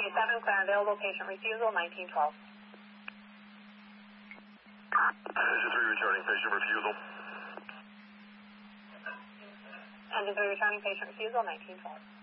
27, clear available patient refusal, 1912. Engine 3 returning patient refusal. Engine 3 returning patient refusal, 1912.